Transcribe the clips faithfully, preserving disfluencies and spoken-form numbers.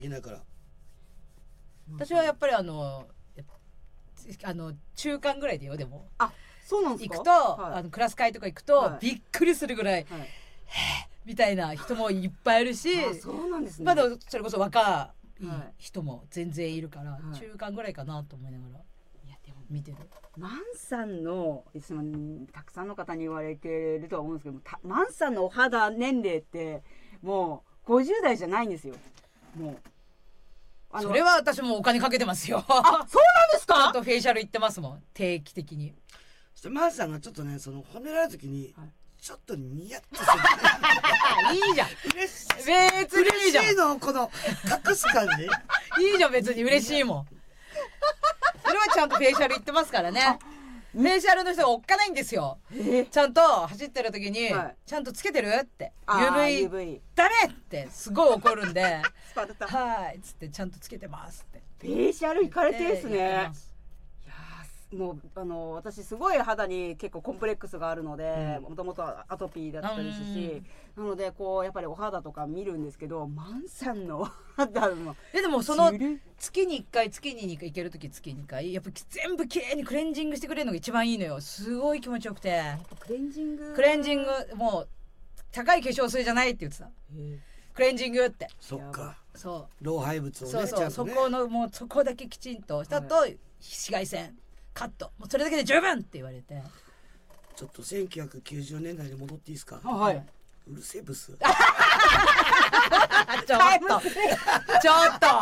いないから。 私はやっぱりあのあの中間ぐらいでよ。でもあ、そうなんですか。 行くと、 はい、 あのクラス会とか行くと、はい、びっくりするぐらい、はい、みたいな人もいっぱいいるし、 あ、そうなんですね。 まだそれこそ若い人も全然いるから、はい、中間ぐらいかなと思いながら、いやでも見てる。 マンさんのたくさんの方に言われてるとは思うんですけど、マンさんのお肌年齢ってもうごじゅう代じゃないんですよ。もうあのそれは私もお金かけてますよ。 あ、そうなんですか。 ちゃんとフェイシャル行ってますもん、定期的に。 そしてマンさんがちょっとね、その褒められる時に、はい、ちょっとニヤッとする。いいじゃん。 嬉しい。 別にいいじゃん。 嬉しいのこの隠す感じ。 いいじゃん、別に嬉しいもん。それはちゃんとフェイシャル行ってますからね。フェイシャルの人がおっかないんですよ。ちゃんと走ってる時に、はい、ちゃんとつけてるって ユーブイ, ユーブイダメってすごい怒るんでスパルタはいっつってちゃんとつけてますって。 フェイシャル行かれてですね。いやもうあの私すごい肌に結構コンプレックスがあるので、もともとアトピーだったりすし、なのでこうやっぱりお肌とか見るんですけど、マンさんの肌のでもその月にいっかい月ににかい行ける時月にかいやっぱ全部きれいにクレンジングしてくれるのが一番いいのよ。すごい気持ちよくて、 クレンジングクレンジングもう高い化粧水じゃないって言ってた。クレンジングって。 そっか。 そう老廃物をね、 そうそう、ね、そこのもうそこだけきちんとしたと、はい、紫外線カットもうそれだけで十分って言われて。 ちょっとせんきゅうひゃくきゅうじゅうねんだいに戻っていいですか。 はい。 うるせえブス。 ちょっとちょっと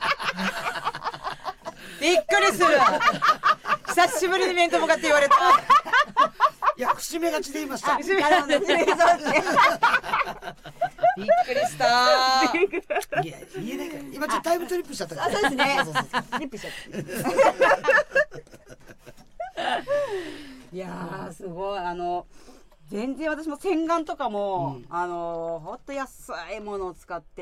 びっくりする。久しぶりに面と向かって言われた。 いや節目がちで言いました。 びっくりした。 いや言えないから今ちょっとタイムトリップしちゃったから。 そうですね。トリップしちゃった。いやーすごい。あの全然私も洗顔とかも、うん、あのほんと安いものを使って、うん、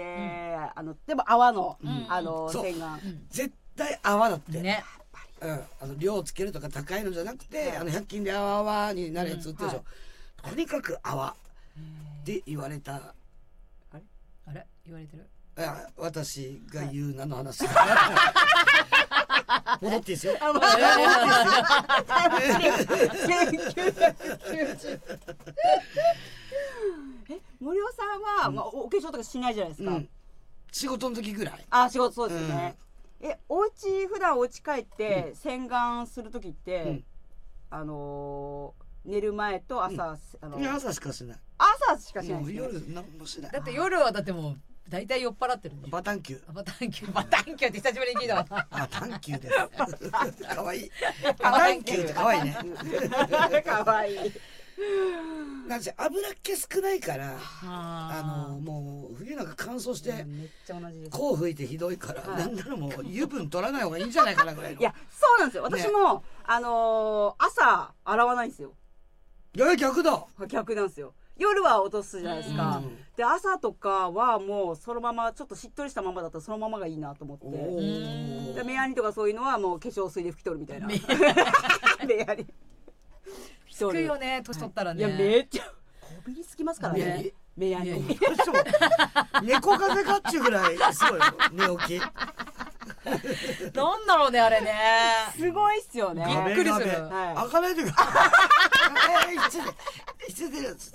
あのでも泡の、うん、あの洗顔、 うん、絶対泡だってね。 うん、あの量をつけるとか高いのじゃなくて、はい、あのひゃく均で泡泡になるやつ売ってるでしょ、うんはい、とにかく泡って言われた。 あれあれ言われてる。 いや私が言う名の話、はい、戻っていいですよ。 え、森尾さんは、うん、まあ、お化粧とかしないじゃないですか、うん、 仕事の時ぐらい。 あ、仕事そうですね、うん、え、お家普段お家帰って洗顔する時って、うん、あのー、寝る前と朝、うん、あのー、 朝しかしない。 朝しかしないです、ね、 夜何もしない。 だって夜はだってもう大体酔っ払ってるんで。 バタンキュー。 バタンキュー。バタンキューって久しぶりに聞いたわ。 バタンキューです。かわいい。バタンキューってかわいいね。 かわいい。 なんせ油っ気少ないから、あのもう冬なんか乾燥して、 めっちゃ同じです。 こう吹いてひどいから、なんならもう油分取らない方がいいんじゃないかなぐらいの。 いや、そうなんですよ。私もあの朝洗わないんですよ。 いや逆だ。 逆なんですよ。夜は落とすじゃないですか。で朝とかはもうそのままちょっとしっとりしたままだったらそのままがいいなと思って。で目やにとかそういうのはもう化粧水で拭き取るみたいな。目やに。 拭くよね、年取ったらね。 いやめっちゃこびりつきますからね。目やに。 猫風かっちゅうぐらいすごい寝起き。 なんだろうねあれね。 すごいっすよね。 びっくりする。 開かないでください。いつでいつでつって。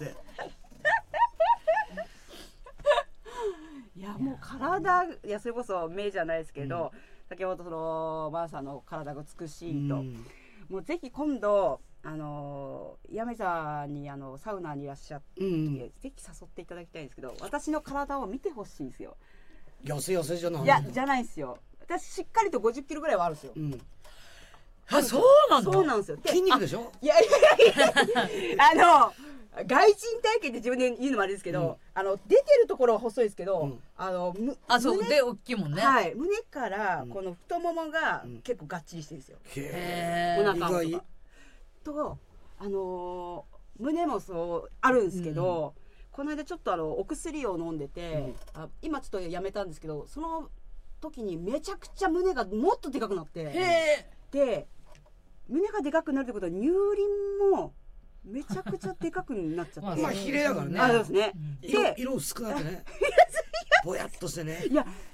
いやもう体、いやそれこそ目じゃないですけど、うん、先ほどそのマーさんの体が美しいと、うん、もうぜひ今度あの八女さんにあのサウナにいらっしゃって、うん、ぜひ誘っていただきたいんですけど、私の体を見てほしいんですよ。 痩せ痩せじゃない。 いやじゃないんですよ。私しっかりとごじゅっキロぐらいはあるんですよ。うん、 あ、そうなんだ。 そうなんですよ。 筋肉でしょ。 いやいやいやあの外人体型って自分で言うのもあれですけど、うん、あの出てるところは細いですけど、うん、あのむあそうで大きいもんね。 はい、胸からこの太ももが結構がっちりしてるんですよ。へえ。お腹とかとあのー、胸もそうあるんですけど、うん、この間ちょっとあのお薬を飲んでて、うん、あ今ちょっとやめたんですけど、その時にめちゃくちゃ胸がもっとでかくなって、へで胸がでかくなるってことは乳輪もめちゃくちゃでかくなっちゃって。 まあ比例だからね。 あ、そうですね。 で、色薄くなってね。ぼやっとしてね。 いや、